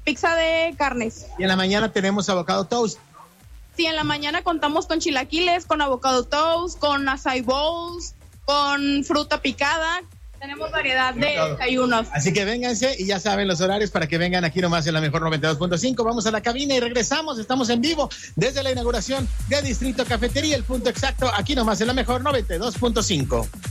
pizza de carnes. Y en la mañana tenemos avocado toast. Sí, en la mañana contamos con chilaquiles, con avocado toast, con acai bowls, con fruta picada. Tenemos variedad de desayunos. Así que vénganse y ya saben los horarios para que vengan aquí nomás en la mejor 92.5. Vamos a la cabina y regresamos. Estamos en vivo desde la inauguración de Distrito Cafetería. El punto exacto aquí nomás en la mejor 92.5.